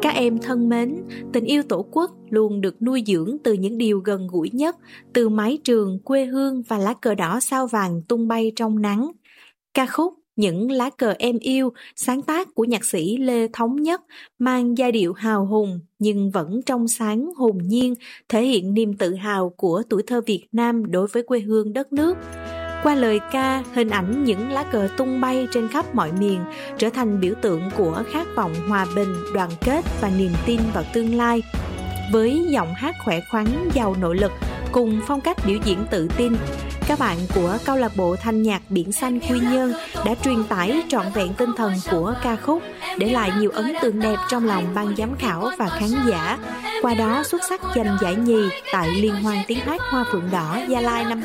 Các em thân mến, tình yêu tổ quốc luôn được nuôi dưỡng từ những điều gần gũi nhất, từ mái trường, quê hương và lá cờ đỏ sao vàng tung bay trong nắng. Ca khúc Những lá cờ em yêu, sáng tác của nhạc sĩ Lê Thống Nhất, mang giai điệu hào hùng nhưng vẫn trong sáng hồn nhiên, thể hiện niềm tự hào của tuổi thơ Việt Nam đối với quê hương đất nước. Qua lời ca, hình ảnh những lá cờ tung bay trên khắp mọi miền trở thành biểu tượng của khát vọng hòa bình, đoàn kết và niềm tin vào tương lai. Với giọng hát khỏe khoắn, giàu nội lực cùng phong cách biểu diễn tự tin, các bạn của câu lạc bộ thanh nhạc Biển Xanh Quy Nhơn đã truyền tải trọn vẹn tinh thần của ca khúc, để lại nhiều ấn tượng đẹp trong lòng ban giám khảo và khán giả. Qua đó xuất sắc giành giải nhì tại Liên hoan tiếng hát Hoa Phượng Đỏ Gia Lai năm